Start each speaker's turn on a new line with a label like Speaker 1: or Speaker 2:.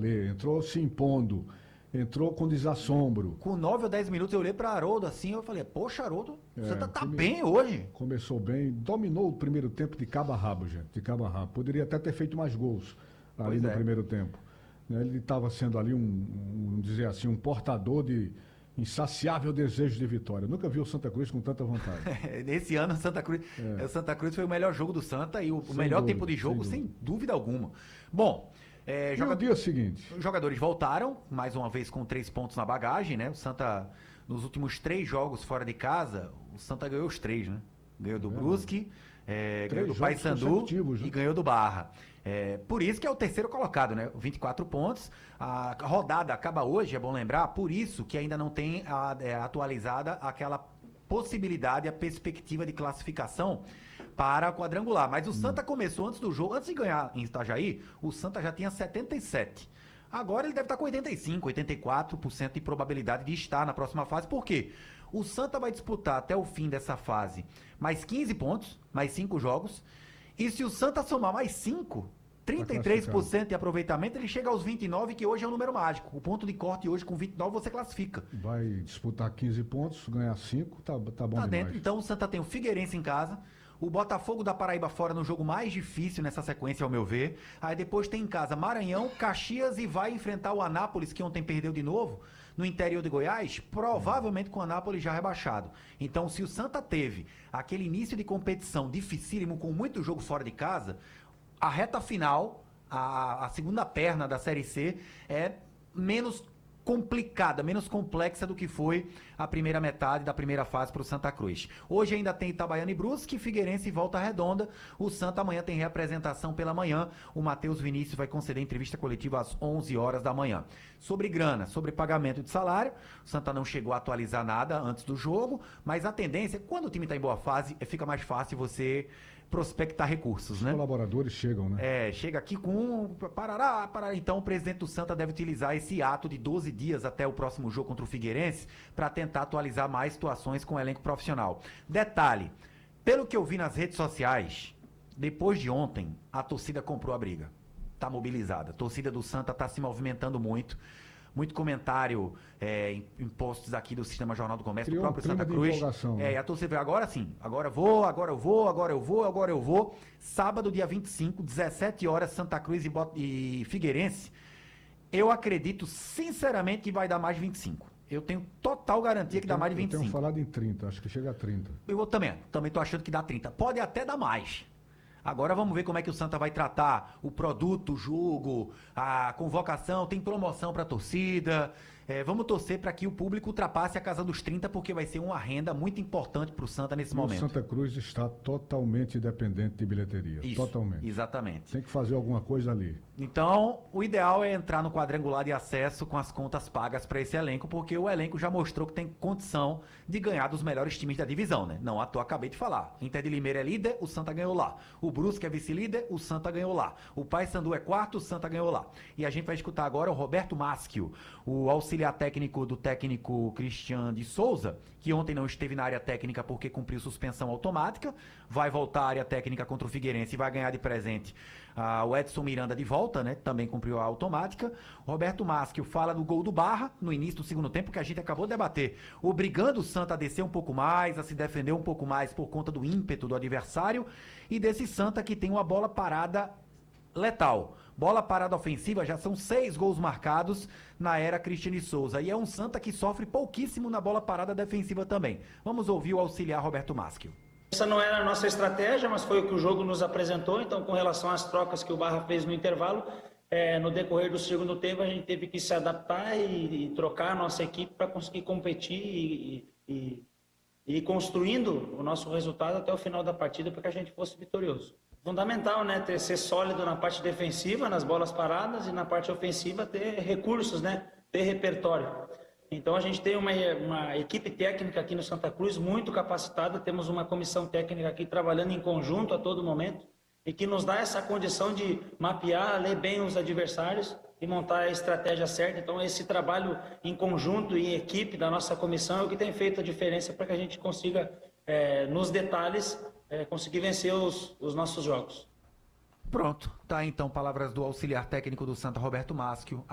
Speaker 1: valer, entrou se impondo, entrou com desassombro.
Speaker 2: Com 9 ou 10 minutos eu olhei para Haroldo assim, eu falei, poxa, Haroldo, você tá
Speaker 1: time
Speaker 2: bem hoje.
Speaker 1: Começou bem, dominou o primeiro tempo de cabo a rabo, gente, de cabo a rabo. Poderia até ter feito mais gols ali
Speaker 2: Pois
Speaker 1: no
Speaker 2: é.
Speaker 1: primeiro tempo. Né, ele estava sendo ali dizer assim, um portador de insaciável desejo de vitória. Eu nunca vi o Santa Cruz com tanta vontade.
Speaker 2: Nesse ano, o Santa Cruz foi o melhor jogo do Santa e o melhor
Speaker 1: dúvida,
Speaker 2: tempo de jogo,
Speaker 1: sem
Speaker 2: sem dúvida alguma. Bom,
Speaker 1: E no dia seguinte?
Speaker 2: os jogadores voltaram, mais uma vez com 3 pontos na bagagem, né? O Santa, nos últimos 3 jogos fora de casa, o Santa ganhou os 3, né? Ganhou do Brusque, ganhou do Paysandu e ganhou do Barra. Por isso que é o terceiro colocado, né? 24 pontos. A rodada acaba hoje, é bom lembrar, por isso que ainda não tem atualizada aquela possibilidade, a perspectiva de classificação para a quadrangular. Mas o Santa começou antes do jogo, antes de ganhar em Itajaí, o Santa já tinha 77. Agora ele deve estar com 85, 84% de probabilidade de estar na próxima fase. Por quê? O Santa vai disputar até o fim dessa fase mais 15 pontos, mais 5 jogos. E se o Santa somar mais 5, 33% de aproveitamento, ele chega aos 29, que hoje é um número mágico. O ponto de corte hoje com 29 você classifica.
Speaker 1: Vai disputar 15 pontos, ganhar 5, tá bom demais.
Speaker 2: Dentro. Então o Santa tem o Figueirense em casa, o Botafogo da Paraíba fora no jogo mais difícil nessa sequência, ao meu ver. Aí depois tem em casa Maranhão, Caxias e vai enfrentar o Anápolis, que ontem perdeu de novo, no interior de Goiás, provavelmente com o Anápolis já rebaixado. Então, se o Santa teve aquele início de competição dificílimo, com muito jogo fora de casa, a reta final, a segunda perna da Série C, é menos complicada, menos complexa do que foi a primeira metade da primeira fase para o Santa Cruz. Hoje ainda tem Itabaiana e Brusque, Figueirense e Volta Redonda. O Santa amanhã tem reapresentação pela manhã. O Matheus Vinícius vai conceder entrevista coletiva às 11 horas da manhã. Sobre grana, sobre pagamento de salário, o Santa não chegou a atualizar nada antes do jogo, mas a tendência, quando o time está em boa fase, fica mais fácil você prospectar recursos, né?
Speaker 1: Os colaboradores chegam, né?
Speaker 2: Chega aqui com parará. Então o presidente do Santa deve utilizar esse ato de 12 dias até o próximo jogo contra o Figueirense para tentar atualizar mais situações com o elenco profissional. Detalhe, pelo que eu vi nas redes sociais, depois de ontem, a torcida comprou a briga. Tá mobilizada. A torcida do Santa tá se movimentando muito. Muito comentário em posts aqui do Sistema Jornal do Comércio, do próprio Santa Cruz.
Speaker 1: Né?
Speaker 2: A torcida veio, agora sim, agora eu vou. Sábado, dia 25, 17 horas, Santa Cruz e Figueirense. Eu acredito, sinceramente, que vai dar mais de 25. Eu tenho total garantia que dá mais de 25.
Speaker 1: Eu tenho falado em 30, acho que chega a 30.
Speaker 2: Eu também tô achando que dá 30. Pode até dar mais. Agora vamos ver como é que o Santa vai tratar o produto, o jogo, a convocação, tem promoção para a torcida. Vamos torcer para que o público ultrapasse a casa dos 30, porque vai ser uma renda muito importante para o Santa nesse momento.
Speaker 1: O Santa Cruz está totalmente dependente de bilheteria.
Speaker 2: Isso,
Speaker 1: totalmente.
Speaker 2: Exatamente.
Speaker 1: Tem que fazer alguma coisa ali.
Speaker 2: Então, o ideal é entrar no quadrangular de acesso com as contas pagas para esse elenco, porque o elenco já mostrou que tem condição de ganhar dos melhores times da divisão, né? Não à toa, acabei de falar. Inter de Limeira é líder, o Santa ganhou lá. O Brusque é vice-líder, o Santa ganhou lá. O Paysandu é quarto, o Santa ganhou lá. E a gente vai escutar agora o Roberto Maschio, o auxiliar técnico do técnico Cristian de Souza, que ontem não esteve na área técnica porque cumpriu suspensão automática, vai voltar à área técnica contra o Figueirense e vai ganhar de presente o Edson Miranda de volta, né? Também cumpriu a automática. Roberto Maschio fala do gol do Barra no início do segundo tempo, que a gente acabou de debater, obrigando o Santa a descer um pouco mais, a se defender um pouco mais por conta do ímpeto do adversário e desse Santa que tem uma bola parada letal. Bola parada ofensiva, já são 6 gols marcados na era Cristian Souza. E é um Santa que sofre pouquíssimo na bola parada defensiva também. Vamos ouvir o auxiliar Roberto Maschio.
Speaker 3: Essa não era a nossa estratégia, mas foi o que o jogo nos apresentou. Então, com relação às trocas que o Barra fez no intervalo, no decorrer do segundo tempo, a gente teve que se adaptar e trocar a nossa equipe para conseguir competir e ir construindo o nosso resultado até o final da partida para que a gente fosse vitorioso. Fundamental, né? Ser sólido na parte defensiva, nas bolas paradas, e na parte ofensiva ter recursos, né? Ter repertório. Então a gente tem uma equipe técnica aqui no Santa Cruz muito capacitada, temos uma comissão técnica aqui trabalhando em conjunto a todo momento e que nos dá essa condição de mapear, ler bem os adversários e montar a estratégia certa. Então esse trabalho em conjunto e em equipe da nossa comissão é o que tem feito a diferença para que a gente consiga, nos detalhes, conseguir vencer os nossos jogos.
Speaker 2: Pronto, tá então palavras do auxiliar técnico do Santa, Roberto Maschio.